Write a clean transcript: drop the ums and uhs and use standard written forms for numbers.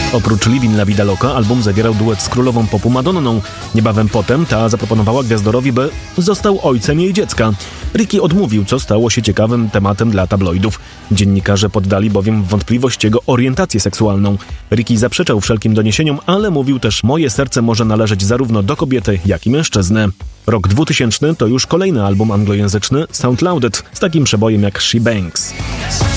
Oprócz Livin La Vida Loca album zawierał duet z królową popu Madonną. Niebawem potem ta zaproponowała gwiazdorowi, by został ojcem jej dziecka. Ricky odmówił, co stało się ciekawym tematem dla tabloidów. Dziennikarze poddali bowiem w wątpliwość jego orientację seksualną. Ricky zaprzeczał wszelkim doniesieniom, ale mówił też: moje serce może należeć zarówno do kobiety, jak i mężczyzny. Rok 2000 to już kolejny album anglojęzyczny Sound Loaded z takim przebojem jak She Bangs.